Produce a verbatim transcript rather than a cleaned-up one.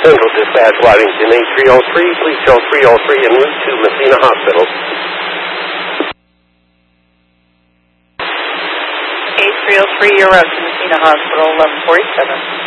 Central Dispatch, Waddington, A three oh three, please show three oh three en route to Messina Hospital. A three oh three, you're out to Messina Hospital, eleven forty-seven.